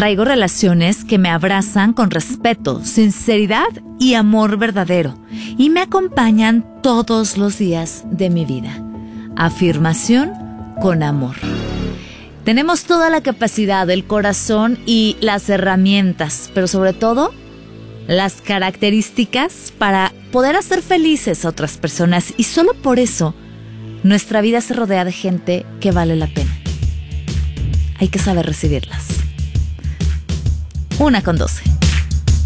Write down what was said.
Atraigo relaciones que me abrazan con respeto, sinceridad y amor verdadero y me acompañan todos los días de mi vida. Afirmación con amor. Tenemos toda la capacidad, el corazón y las herramientas, pero sobre todo las características para poder hacer felices a otras personas, y solo por eso nuestra vida se rodea de gente que vale la pena. Hay que saber recibirlas. 1:12.